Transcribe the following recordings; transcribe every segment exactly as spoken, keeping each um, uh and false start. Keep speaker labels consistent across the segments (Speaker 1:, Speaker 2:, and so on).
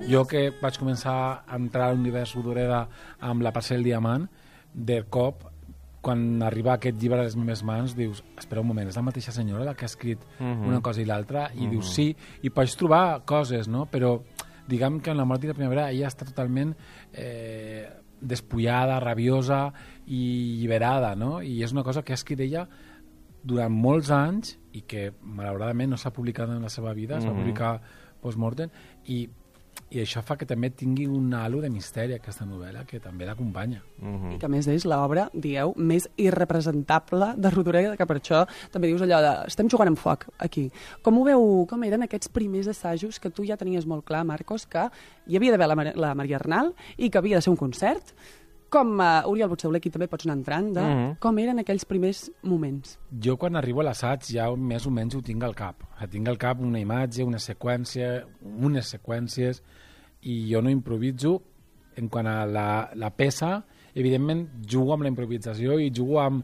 Speaker 1: Jo que vaig començar a entrar a l'univers Rodoreda amb La Passió del Diamant, de cop, quan arriba aquest llibre a les meves mans, dius, espera un moment, és la mateixa senyora la que ha escrit uh -huh. una cosa i l'altra? I uh -huh. dius, sí, i pots trobar coses, no? Però diguem que en La mort i la primavera ella està totalment eh, despullada, rabiosa i liberada, no? I és una cosa que ha escrit ella durant molts anys i que malauradament no s'ha publicat en la seva vida, uh -huh. s'ha publicat post-mortem, i i això fa que també tingui un halo de misteri aquesta novel·la, que també l'acompanya.
Speaker 2: Uh-huh. I que a més és l'obra, dieu, més irrepresentable de Rodoreda, que per això també dius allò de estem jugant amb foc aquí. Com ho veu, com eren aquests primers assajos que tu ja tenies molt clar, Marcos, que hi havia d'haver la, Mar la Maria Arnal i que havia de ser un concert? Com, uh, Oriol, potser aquí també pots anar entrant, de uh-huh. com eren aquells primers moments?
Speaker 1: Jo quan arribo a l'assaig ja més o menys ho tinc al cap. Tinc al cap una imatge, una seqüència, unes seqüències, i jo no improviso. En quant a la, la peça, evidentment jugo amb la improvisació i jugo amb...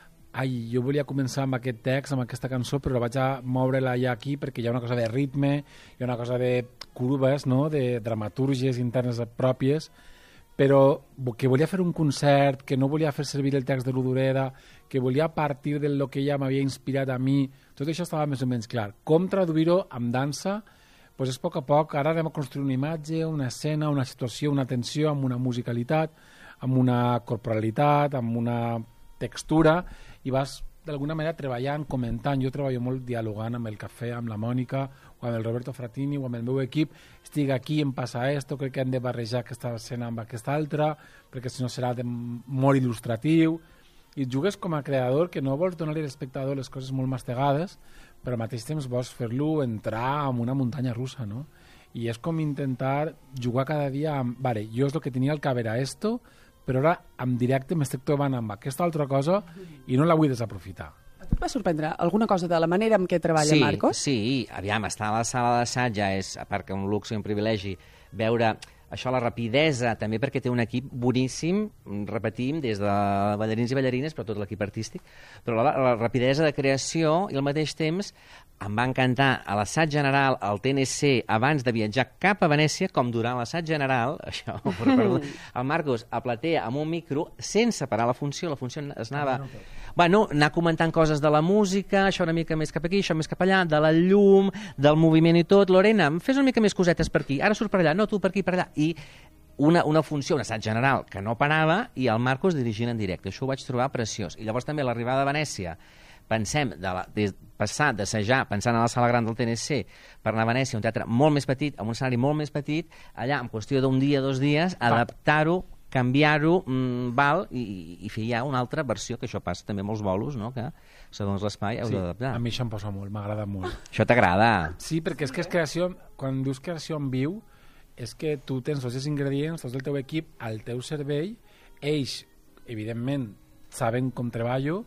Speaker 1: Ai, jo volia començar amb aquest text, amb aquesta cançó, però vaig a moure-la ja aquí perquè hi ha una cosa de ritme, hi ha una cosa de curves, no?, de dramatúrgies internes pròpies, però que volia fer un concert, que no volia fer servir el text de Rodoreda, que volia partir del que ella m'havia inspirat a mi, tot això estava més o menys clar. Com traduir-ho amb dansa? Pues és a poc a poc, ara anem a construir una imatge, una escena, una situació, una tensió, amb una musicalitat, amb una corporalitat, amb una textura, i vas d'alguna manera treballant, comentant. Jo treballo molt dialogant amb el cafè, amb la Mònica, o amb el Roberto Fratini, o amb el meu equip. Estic aquí, em passa esto, crec que hem de barrejar aquesta escena amb aquesta altra, perquè si no serà de molt il·lustratiu. I jugues com a creador que no vols donar-li a l'espectador les coses molt mastegades, però al mateix temps vols fer-lo entrar en una muntanya russa, no? I és com intentar jugar cada dia amb... Vale, jo és el que tenia al cap era esto, però ara en directe m'estic trobant amb aquesta altra cosa i no la vull desaprofitar.
Speaker 2: A tu et va sorprendre alguna cosa de la manera en què treballa
Speaker 3: sí,
Speaker 2: Marcos?
Speaker 3: Sí, aviam, estar a la sala d'assaig ja és, a part que un luxe i un privilegi, veure això, la rapidesa, també perquè té un equip boníssim, repetim, des de ballarins i ballarines, però tot l'equip artístic, però la, la rapidesa de creació i al mateix temps em va encantar a l'assaig general, al T N C, abans de viatjar cap a Venècia, com durant l'assaig general, això, perdó, el Marcos a platea amb un micro, sense parar la funció, la funció es anava... Bueno, anar comentant coses de la música, això una mica més cap aquí, això més cap allà, de la llum, del moviment i tot. Lorena, fes una mica més cosetes per aquí, ara surt per allà, no, tu per aquí, per allà. I una, una funció, un assaig general que no parava, i el Marcos dirigint en directe. Això ho vaig trobar preciós. I llavors també l'arribada a Venècia, pensem, de la, de passar, d'assajar, pensant a la sala gran del T N C, per anar a Venècia, un teatre molt més petit, amb un escenari molt més petit, allà, en qüestió d'un dia, dos dies, adaptar-ho, canviar-ho, mmm, val, i, i fer ja una altra versió, que això passa també molts bolos, no?, que segons l'espai heu
Speaker 1: sí,
Speaker 3: d'adaptar.
Speaker 1: A mi això em posa molt, m'agrada molt.
Speaker 3: Això t'agrada?
Speaker 1: Sí, perquè és que és creació, quan dius creació en viu, és que tu tens tots els ingredients, tots el teu equip al teu servei, ells, evidentment, saben com treballo,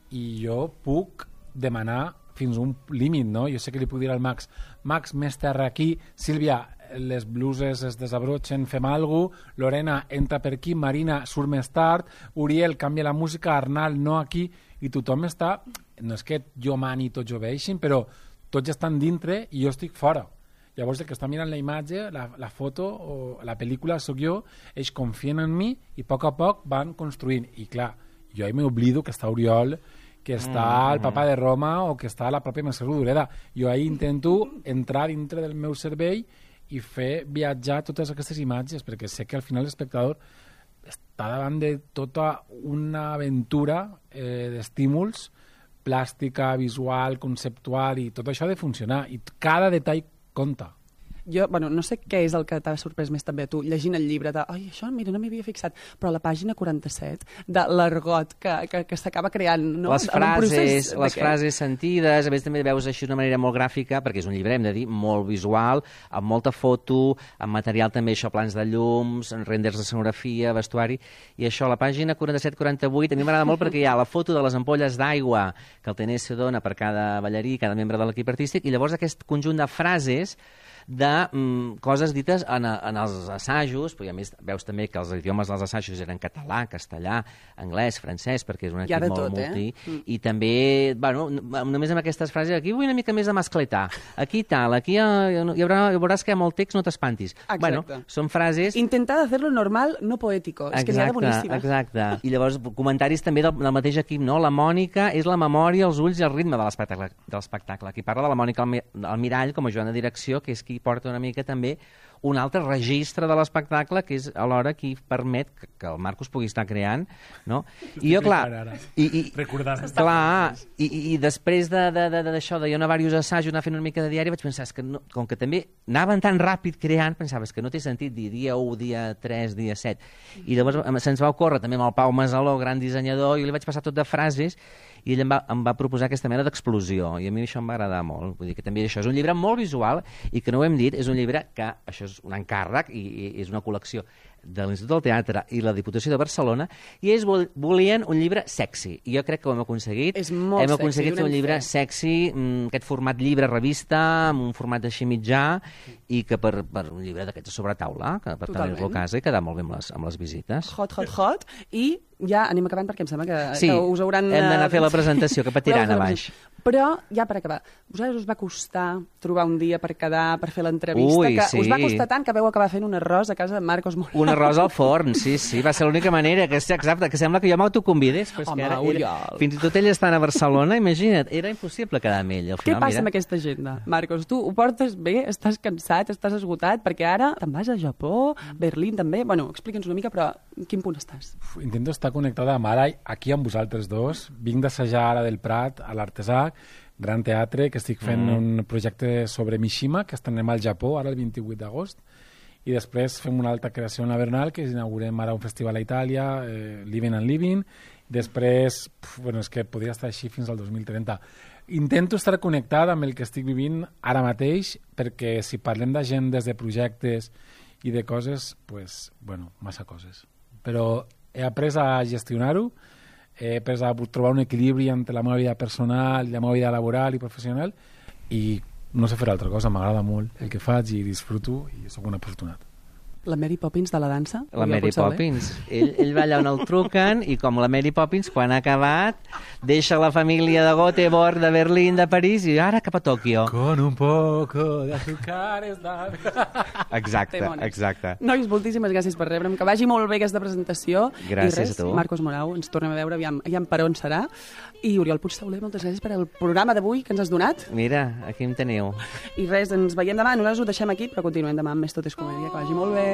Speaker 1: i jo puc demanar fins a un límit, no? Jo sé que li puc dir al Max, Max, més terra aquí, Sílvia, les bluses es desabrotxen, fem alguna cosa, Lorena, entra per aquí, Marina, surt més tard, Uriel, canvia la música, Arnal, no aquí, i tothom està, no és que jo mani i tots obeixin, però tots estan dintre i jo estic fora. Llavors el que està mirant la imatge, la, la foto o la pel·lícula sóc jo, ells confien en mi i a poc a poc van construint. I clar, jo ahir m'oblido que està Oriol, que està mm, el papa de Roma o que està la pròpia Mercè Rodoreda. Jo ahir intento entrar dintre del meu cervell i fer viatjar totes aquestes imatges, perquè sé que al final l'espectador està davant de tota una aventura eh, d'estímuls, plàstica, visual, conceptual, i tot això ha de funcionar, i cada detall compta.
Speaker 2: Jo, bueno, no sé què és el que t'ha sorprès més també a tu, llegint el llibre de, ai, això, mira, no m'hi havia fixat, però la pàgina quaranta-set, de l'argot que, que, que s'acaba creant, no?
Speaker 3: Les frases, les frases sentides, a més també veus així d'una manera molt gràfica, perquè és un llibre, hem de dir, molt visual, amb molta foto, amb material també, això, plans de llums, renders de escenografia, vestuari, i això, la pàgina quaranta-set quaranta-vuit, a mi m'agrada molt perquè hi ha la foto de les ampolles d'aigua que el T N C dona per cada ballarí, cada membre de l'equip artístic, i llavors aquest conjunt de frases de mm, coses dites en, en els assajos, però a més veus també que els idiomes dels assajos eren català, castellà, anglès, francès, perquè és un equip molt
Speaker 2: tot,
Speaker 3: multi,
Speaker 2: eh? mm.
Speaker 3: i també, bueno, només amb aquestes frases, aquí vull una mica més de mascletà, aquí tal, aquí hi, hi haurà, hi veuràs que hi ha molt text, no t'espantis. Bueno, són frases...
Speaker 2: Intentar hacerlo normal, no poético. És que n'hi ha de boníssimes.
Speaker 3: Exacte. I llavors, comentaris també del, del mateix equip, no? La Mònica és la memòria, els ulls i el ritme de l'espectacle. De l'espectacle. Qui parla de la Mònica Almirall com a Joan de direcció, que és qui porta una mica també un altre registre de l'espectacle, que és alhora qui permet que, que el Marcos pugui estar creant, no? I jo, clar... I, i,
Speaker 1: Recordant.
Speaker 3: Clar, i, i, i després d'això, de, de, de, de jo anar a diversos assajos, anar fent una mica de diari, vaig pensar, és que no, com que també anaven tan ràpid creant, pensaves que no té sentit dir dia u, dia tres, dia set. I llavors se'ns va ocórrer també amb el Pau Masaló, gran dissenyador, i li vaig passar tot de frases, i ell em va, em va proposar aquesta mena d'explosió, i a mi això em va agradar molt. Vull dir que també això és un llibre molt visual, i que no ho hem dit, és un llibre que, això és un encàrrec, i, i és una col·lecció de l'Institut del Teatre i la Diputació de Barcelona, i ells volien un llibre sexy, i jo crec que ho hem aconseguit.
Speaker 2: És molt
Speaker 3: hem
Speaker 2: sexy,
Speaker 3: aconseguit fer un llibre fet. sexy, aquest format llibre-revista, amb un format així mitjà, i que per, per un llibre d'aquests sobre taula, que per tenir-lo a casa i quedar molt bé amb les, amb les visites.
Speaker 2: Hot, hot, hot, i ja anem acabant perquè em sembla que,
Speaker 3: sí,
Speaker 2: que us hauran...
Speaker 3: hem d'anar a fer la presentació, que patiran a baix.
Speaker 2: Però, ja per acabar, vosaltres us va costar trobar un dia per quedar, per fer l'entrevista,
Speaker 3: Ui,
Speaker 2: que
Speaker 3: sí.
Speaker 2: us va costar tant que vau acabar fent un arròs a casa de Marcos Morau.
Speaker 3: Un arròs al forn, sí, sí, va ser l'única manera, que, exacte, que sembla que jo m'autoconvidés, però és
Speaker 2: Home,
Speaker 3: que ara,
Speaker 2: Oriol.
Speaker 3: era, fins i tot ell estant a Barcelona, imagina't, era impossible quedar amb ell. Al
Speaker 2: Què
Speaker 3: final,
Speaker 2: passa
Speaker 3: mira...
Speaker 2: amb aquesta agenda, Marcos? Tu ho portes bé? Estàs cansat? Estàs esgotat? Perquè ara te'n vas a Japó, Berlín també... Bueno, explica'ns una mica, però en quin punt estàs?
Speaker 1: Uf, intento estar connectada amb ara, aquí amb vosaltres dos. Vinc d'assajar ara del Prat, a l'Artesà, Gran Teatre, que estic fent mm. un projecte sobre Mishima, que estrenem al Japó, ara el vint-i-vuit d'agost, i després fem una altra creació en la Bernal, que inaugurem ara un festival a Itàlia, eh, Living and Living, després, pf, bueno, és que podria estar així fins al dos mil trenta. Intento estar connectat amb el que estic vivint ara mateix, perquè si parlem d'agendes, de projectes i de coses, pues, bueno, massa coses. Però he après a gestionar-ho, he après a trobar un equilibri entre la meva vida personal i la meva vida laboral i professional, i no sé fer altra cosa, m'agrada molt el que faig i disfruto, i sóc un afortunat.
Speaker 2: La Mary Poppins de la dansa?
Speaker 3: La Mary Poppins. Ell, ell va allà on el truquen i com la Mary Poppins, quan ha acabat, deixa la família de Göteborg, de Berlín, de París i ara cap a Tòquio.
Speaker 1: Con un poco de azúcar está...
Speaker 3: Exacte, exacte.
Speaker 2: Nois, moltíssimes gràcies per rebre'm. Que vagi molt bé aquesta presentació.
Speaker 3: Gràcies
Speaker 2: I res,
Speaker 3: a tu.
Speaker 2: Marcos Morau, ens tornem a veure, aviam, aviam per on serà. I Oriol Puigtauler, moltes gràcies per el programa d'avui que ens has donat.
Speaker 3: Mira, aquí em teniu.
Speaker 2: I res, ens veiem demà. Nosaltres ho deixem aquí, però continuem demà amb més Tot és Comèdia. Que vagi molt bé.